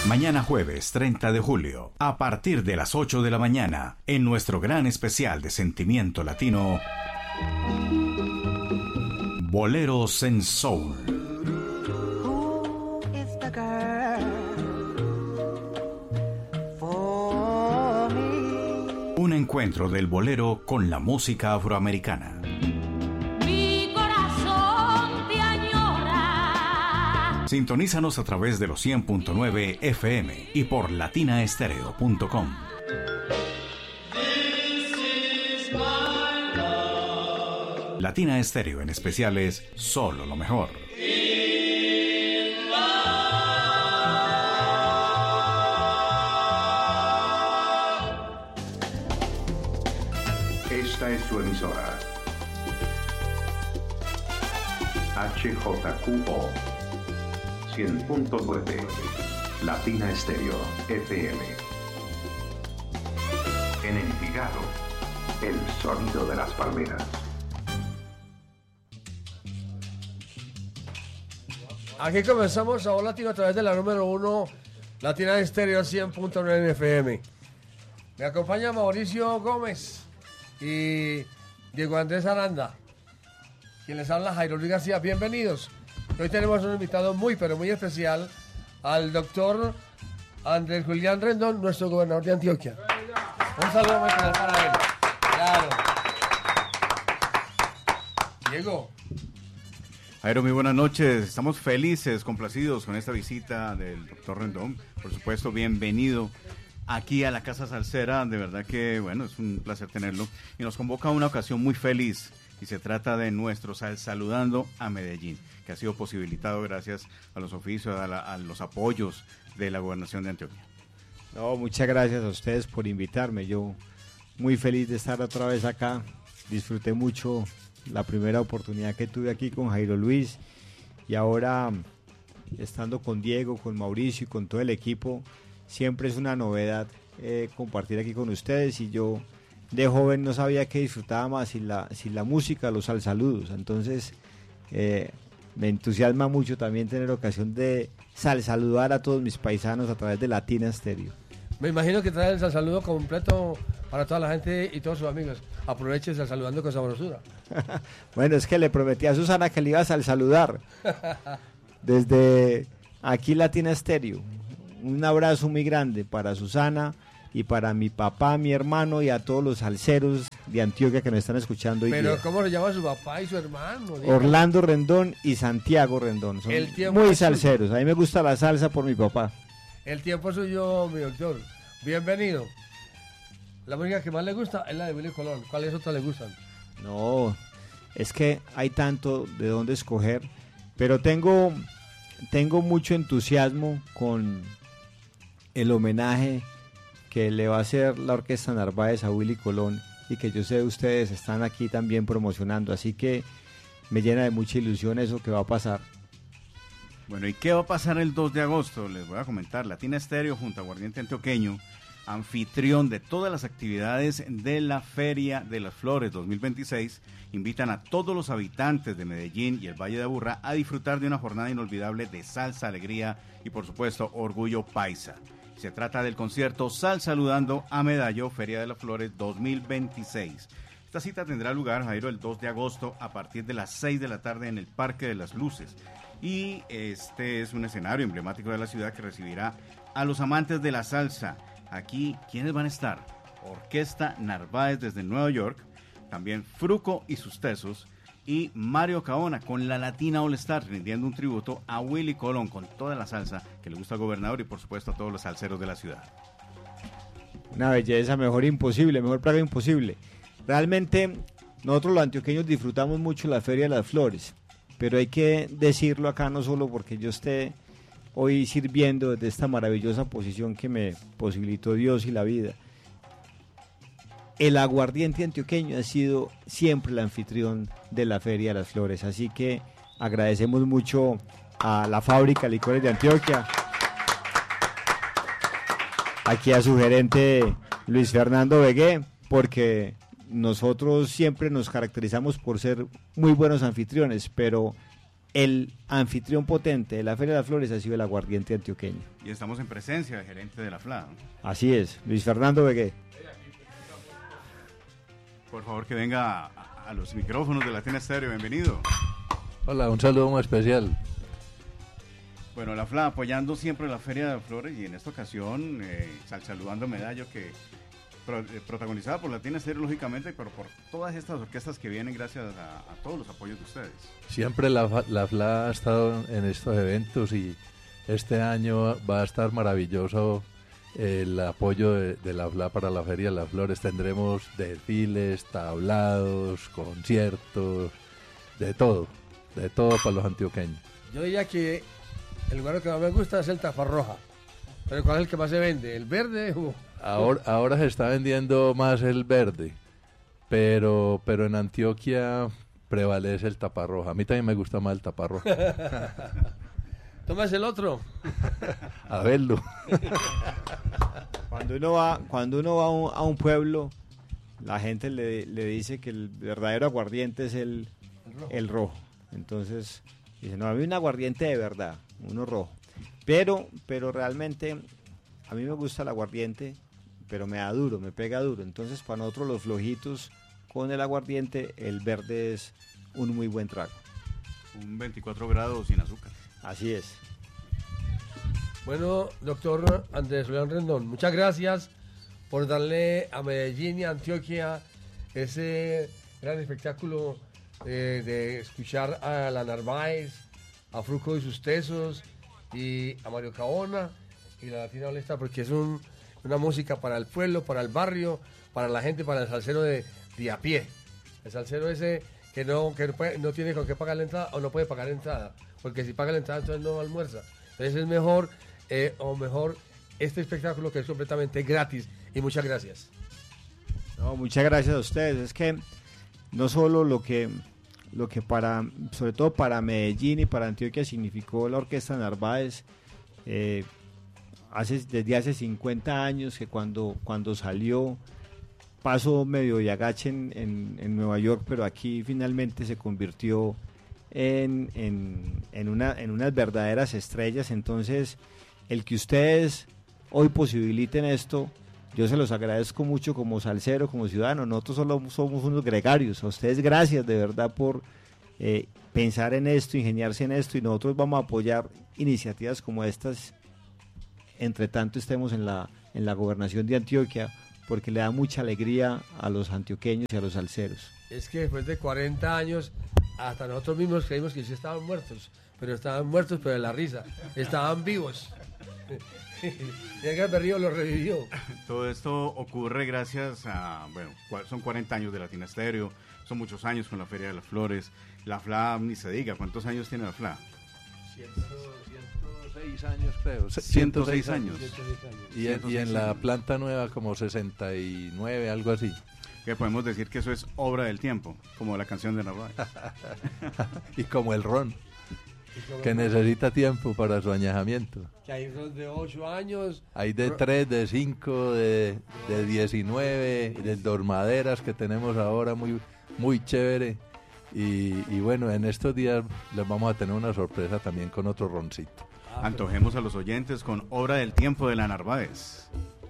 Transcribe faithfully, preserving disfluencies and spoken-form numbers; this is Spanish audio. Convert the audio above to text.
Mañana jueves treinta de julio, a partir de las ocho de la mañana, en nuestro gran especial de Sentimiento Latino, Boleros en Soul. Un encuentro del bolero con la música afroamericana. Sintonízanos a través de los cien punto nueve F M y por latina estéreo punto com. Latina Estéreo en especiales, solo lo mejor. Esta es su emisora. H J Q O cien punto nueve Latina Estéreo F M. En Envigado, el sonido de las palmeras. Aquí comenzamos a Voz Latino a través de la número uno Latina Estéreo cien punto nueve F M. Me acompaña Mauricio Gómez y Diego Andrés Aranda, quien les habla Jairo Luis García. Bienvenidos. Hoy tenemos un invitado muy pero muy especial, al doctor Andrés Julián Rendón, nuestro gobernador de Antioquia. Un saludo muy especial para él. Claro. Diego. Jairo, muy buenas noches. Estamos felices, complacidos con esta visita del doctor Rendón. Por supuesto, bienvenido aquí a la Casa Salsera. De verdad que, bueno, es un placer tenerlo. Y nos convoca a una ocasión muy feliz. Y se trata de nuestro Sal Saludando a Medellín, que ha sido posibilitado gracias a los oficios, a, la, a los apoyos de la Gobernación de Antioquia. No, muchas gracias a ustedes por invitarme. Yo muy feliz de estar otra vez acá. Disfruté mucho la primera oportunidad que tuve aquí con Jairo Luis y ahora estando con Diego, con Mauricio y con todo el equipo, siempre es una novedad eh, compartir aquí con ustedes. Y yo de joven no sabía que disfrutaba más sin la, sin la música, los salsaludos. Entonces eh, me entusiasma mucho también tener ocasión de salsaludar a todos mis paisanos a través de Latina Estéreo. Me imagino que trae el salsaludo completo para toda la gente y todos sus amigos. Aproveche salsaludando con sabrosura. Bueno, es que le prometí a Susana que le iba a salsaludar. Desde aquí Latina Estéreo, un abrazo muy grande para Susana y para mi papá, mi hermano y a todos los salseros de Antioquia que nos están escuchando hoy Pero día. ¿cómo se llama su papá y su hermano? Diga. Orlando Rendón y Santiago Rendón. Son muy salseros. A mí me gusta la salsa por mi papá. El tiempo es suyo, mi doctor. Bienvenido. La música que más le gusta es la de Willy Colón. ¿Cuáles otras le gustan? No, es que hay tanto de dónde escoger, pero tengo, tengo mucho entusiasmo con el homenaje que le va a hacer la Orquesta Narváez a Willy Colón y que yo sé ustedes están aquí también promocionando, así que me llena de mucha ilusión eso que va a pasar. Bueno, ¿y qué va a pasar el dos de agosto? Les voy a comentar. Latina Estéreo junto a Aguardiente Antioqueño, anfitrión de todas las actividades de la Feria de las Flores dos mil veintiséis, invitan a todos los habitantes de Medellín y el Valle de Aburrá a disfrutar de una jornada inolvidable de salsa, alegría y por supuesto orgullo paisa. Se trata del concierto Sal Saludando a Medallo, Feria de las Flores dos mil veintiséis. Esta cita tendrá lugar, Jairo, el dos de agosto a partir de las seis de la tarde en el Parque de las Luces. Y este es un escenario emblemático de la ciudad que recibirá a los amantes de la salsa. Aquí, ¿quiénes van a estar? Orquesta Narváez desde Nueva York, también Fruco y sus Tesos, y Mario Caona con la Latina All Star, rindiendo un tributo a Willy Colón con toda la salsa que le gusta al gobernador y por supuesto a todos los salseros de la ciudad. Una belleza, mejor imposible, mejor plaga imposible. Realmente nosotros los antioqueños disfrutamos mucho la Feria de las Flores, pero hay que decirlo acá no solo porque yo esté hoy sirviendo desde esta maravillosa posición que me posibilitó Dios y la vida. El aguardiente antioqueño ha sido siempre el anfitrión de la Feria de las Flores, así que agradecemos mucho a la fábrica de licores de Antioquia, aquí a su gerente Luis Fernando Vegué, porque nosotros siempre nos caracterizamos por ser muy buenos anfitriones, pero el anfitrión potente de la Feria de las Flores ha sido el aguardiente antioqueño. Y estamos en presencia del gerente de la F L A, ¿no? Así es, Luis Fernando Begué. Por favor, que venga a, a los micrófonos de Latina Estéreo, bienvenido. Hola, un saludo muy especial. Bueno, la F L A apoyando siempre la Feria de Flores y en esta ocasión eh, sal, saludando a Medallo, que pro, eh, protagonizada por Latina Estéreo, lógicamente, pero por todas estas orquestas que vienen gracias a, a todos los apoyos de ustedes. Siempre la, la F L A ha estado en estos eventos y este año va a estar maravilloso el apoyo de, de la F L A para la Feria de las Flores. Tendremos desfiles, tablados, conciertos, de todo, de todo para los antioqueños. Yo diría que el lugar que más me gusta es el Taparroja. Pero ¿cuál es el que más se vende? ¿El verde? Uh. Ahora, ahora se está vendiendo más el verde, pero, pero en Antioquia prevalece el taparroja. A mí también me gusta más el taparroja. ¿Tomas el otro? A verlo. Cuando uno va, cuando uno va a un, a un pueblo, la gente le, le dice que el verdadero aguardiente es el, el, rojo. el rojo. Entonces, dice, no, a mí un aguardiente de verdad, uno rojo. Pero, pero realmente, a mí me gusta el aguardiente, pero me da duro, me pega duro. Entonces, para nosotros los flojitos, con el aguardiente, el verde es un muy buen trago. Un veinticuatro grados sin azúcar. Así es. Bueno, doctor Andrés León Rendón, muchas gracias por darle a Medellín y a Antioquia ese gran espectáculo eh, de escuchar a la Narváez, a Fruco y sus tesos y a Mario Cabona y la Latina Olesta, porque es un, una música para el pueblo, para el barrio, para la gente, para el salsero de, de a pie. El salsero ese que no, que no, puede, no tiene con qué pagar la entrada o no puede pagar la entrada, porque si paga la entrada entonces no almuerza. Entonces es mejor, eh, o mejor este espectáculo que es completamente gratis. Y muchas gracias. No, muchas gracias a ustedes. Es que no solo lo que, lo que para, sobre todo para Medellín y para Antioquia significó la Orquesta Narváez, eh, hace, desde hace cincuenta años que cuando, cuando salió pasó medio y agache en, en, en Nueva York, pero aquí finalmente se convirtió en, en, en, una, en unas verdaderas estrellas. Entonces, el que ustedes hoy posibiliten esto, yo se los agradezco mucho como salsero, como ciudadano. Nosotros solo somos unos gregarios. A ustedes gracias de verdad por eh, pensar en esto, ingeniarse en esto, y nosotros vamos a apoyar iniciativas como estas, entre tanto estemos en la, en la gobernación de Antioquia, porque le da mucha alegría a los antioqueños y a los salseros. Es que después de cuarenta años, hasta nosotros mismos creímos que sí estaban muertos, pero estaban muertos pero de la risa, estaban vivos. Y Edgar Berrío lo revivió. Todo esto ocurre gracias a, bueno, son cuarenta años de Latina Estéreo, son muchos años con la Feria de las Flores, la F L A ni se diga, ¿cuántos años tiene la F L A? ciento seis años creo. ciento seis años. Y, en, y en la planta nueva como sesenta y nueve, algo así. Que podemos decir que eso es obra del tiempo, como la canción de Narváez. Y como el ron, que necesita tiempo para su añejamiento. Que hay ron de ocho años. Hay de tres, de cinco, de, de diecinueve, de dormaderas que tenemos ahora muy, muy chévere. Y, y bueno, en estos días les vamos a tener una sorpresa también con otro roncito. Antojemos a los oyentes con Obra del Tiempo de la Narváez.